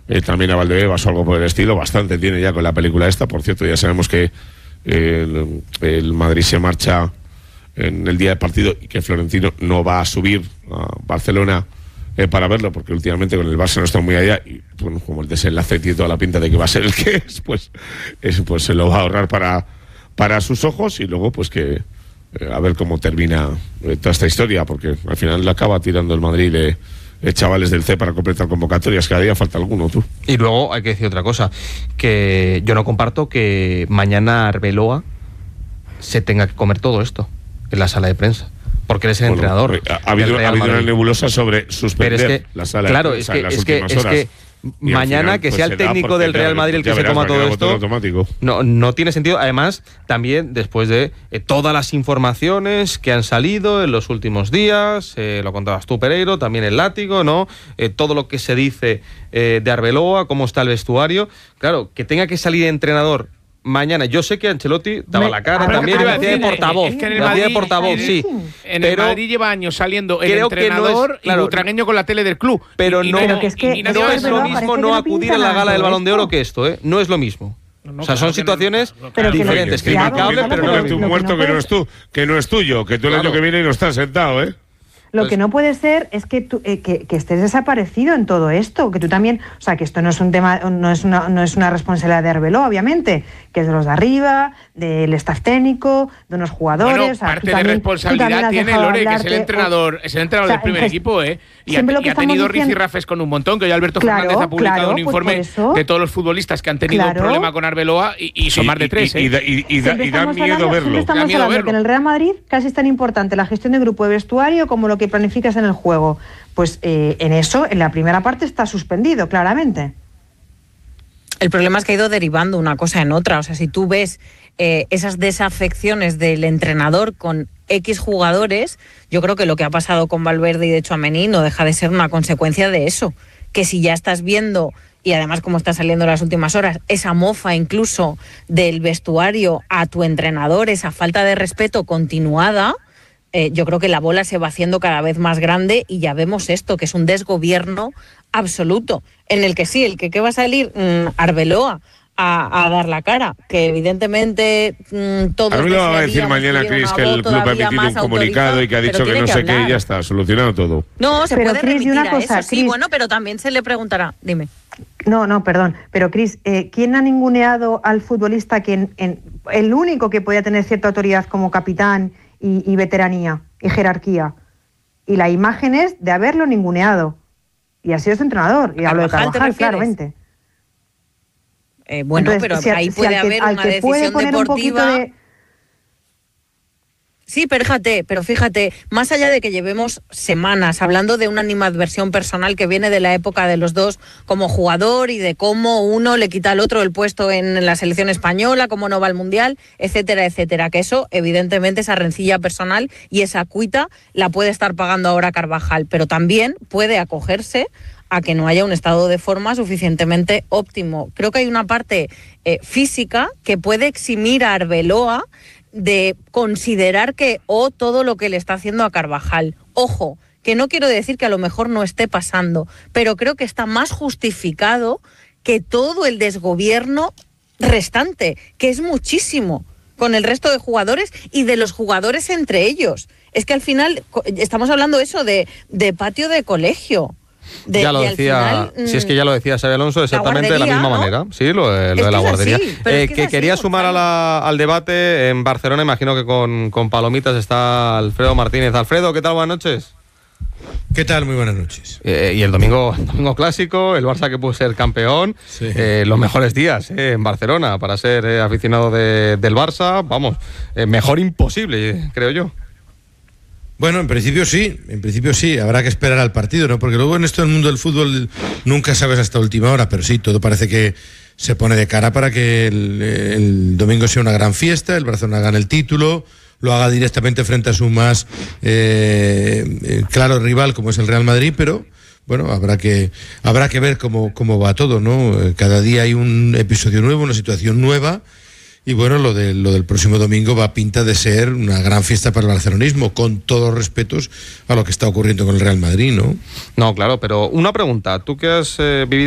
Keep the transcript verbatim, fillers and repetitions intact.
eh, también a Valdebebas o algo por el estilo, bastante tiene ya con la película esta. Por cierto, ya sabemos que eh, el, el Madrid se marcha en el día del partido y que Florentino no va a subir a Barcelona eh, para verlo, porque últimamente con el Barça no está muy allá y bueno, como el desenlace tiene toda la pinta de que va a ser el que es, pues, es, pues se lo va a ahorrar para, para sus ojos y luego pues que eh, a ver cómo termina eh, toda esta historia, porque al final le acaba tirando el Madrid de Eh, chavales del C para completar convocatorias, cada día falta alguno, tú. Y luego hay que decir otra cosa, que yo no comparto que mañana Arbeloa se tenga que comer todo esto en la sala de prensa, porque eres el bueno, entrenador. Ha habido, ha habido una nebulosa sobre suspender es que, la sala claro, de prensa es que, en las es últimas que, horas. Es que mañana final, que pues sea el técnico del Real Madrid el que se verás, coma todo esto automático. no, no tiene sentido. Además, también después de eh, todas las informaciones que han salido en los últimos días, eh, lo contabas tú, Pereiro, también el látigo, ¿no? Eh, todo lo que se dice eh, de Arbeloa, cómo está el vestuario. Claro, que tenga que salir entrenador mañana. Yo sé que Ancelotti daba Me, la cara ah, también, lo hacía de portavoz. Es que en el lo Madrid, hacía de portavoz, sí. En pero el Madrid lleva años saliendo el entrenador no es, claro, y butragueño con la tele del club. Pero y, no, y pero que es, que no, no es lo mismo no acudir a la gala del Balón de Oro que esto, ¿eh? No es lo mismo. No, no, o sea, son claro situaciones no, claro, diferentes, criticables, pero no es tu muerto que no es tú, que no es tuyo, que tú el año que viene no estás sentado, ¿eh? Lo pues, que no puede ser es que, tú, eh, que, que estés desaparecido en todo esto, que tú también, o sea, que esto no es un tema, no es una, no es una responsabilidad de Arbeloa, obviamente, que es de los de arriba, del staff técnico, de unos jugadores. Bueno, o sea, parte también, de responsabilidad tiene Lore, que es el entrenador, o, es el entrenador o sea, del primer equipo, ¿eh? Y ha, y ha tenido rifirrafes con un montón, que hoy Alberto claro, Fernández ha publicado claro, un informe pues de todos los futbolistas que han tenido claro. problema con Arbeloa y, y son y, más de tres, y, ¿eh? Y, y, y, y, da, y da miedo hablando, verlo. Estamos da miedo hablando verlo. que en el Real Madrid casi es tan importante la gestión de grupo de vestuario como lo que planificas en el juego. Pues eh, en eso, en la primera parte está suspendido, claramente. El problema es que ha ido derivando una cosa en otra. O sea, si tú ves eh, esas desafecciones del entrenador con X jugadores, yo creo que lo que ha pasado con Valverde y de Tchouaméni no deja de ser una consecuencia de eso. Que si ya estás viendo, y además como está saliendo en las últimas horas, esa mofa incluso del vestuario a tu entrenador, esa falta de respeto continuada, eh, yo creo que la bola se va haciendo cada vez más grande y ya vemos esto, que es un desgobierno absoluto, en el que sí, el que ¿qué va a salir? Mm, Arbeloa. A, a dar la cara, que evidentemente mmm, todos Arbeloa va a decir mañana, Cris, que el club ha emitido un comunicado y que ha dicho que no sé qué y ya está, solucionado todo. No, se pero puede Chris, remitir una a cosa, eso, Chris, sí, bueno, pero también se le preguntará, dime. No, no, perdón, pero Cris, eh, ¿quién ha ninguneado al futbolista que en, en, el único que podía tener cierta autoridad como capitán y, y veteranía y jerarquía? Y la imagen es de haberlo ninguneado. Y ha sido su entrenador, y hablo de Carvajal, claramente. Eh, bueno, entonces, pero si, ahí si puede al que, haber al una que decisión puede poner deportiva. Un poquito de... Sí, pero fíjate, pero fíjate, más allá de que llevemos semanas hablando de una animadversión personal que viene de la época de los dos como jugador y de cómo uno le quita al otro el puesto en la selección española, cómo no va al Mundial, etcétera, etcétera, que eso, evidentemente, esa rencilla personal y esa cuita la puede estar pagando ahora Carvajal, pero también puede acogerse a que no haya un estado de forma suficientemente óptimo. Creo que hay una parte eh, física que puede eximir a Arbeloa de considerar que o oh, todo lo que le está haciendo a Carvajal. Ojo, que no quiero decir que a lo mejor no esté pasando, pero creo que está más justificado que todo el desgobierno restante, que es muchísimo, con el resto de jugadores y de los jugadores entre ellos. Es que al final estamos hablando eso de, de patio de colegio. De, ya lo decía, final, si es que ya lo decía Xabi Alonso exactamente de la misma ¿no? manera, sí, lo de, lo de la guardería. Así, eh, es que, que así, quería sumar a la, al debate en Barcelona, imagino que con, con palomitas está Alfredo Martínez. Alfredo, ¿qué tal? Buenas noches. ¿Qué tal? Muy buenas noches. Eh, y el domingo, domingo clásico, el Barça que pudo ser campeón, sí. eh, los mejores días eh, en Barcelona para ser eh, aficionado de, del Barça, vamos, eh, mejor imposible, creo yo. Bueno, en principio sí, en principio sí, habrá que esperar al partido, ¿no? Porque luego en esto del mundo del fútbol nunca sabes hasta última hora, pero sí, todo parece que se pone de cara para que el, el domingo sea una gran fiesta, el Barcelona gane el título, lo haga directamente frente a su más eh, eh, claro rival como es el Real Madrid, pero bueno, habrá que habrá que ver cómo, cómo va todo, ¿no? Cada día hay un episodio nuevo, una situación nueva. Y bueno, lo, de, lo del próximo domingo va a pinta de ser una gran fiesta para el barcelonismo, con todos los respetos a lo que está ocurriendo con el Real Madrid, ¿no? No, claro, pero una pregunta, tú que has eh, vivido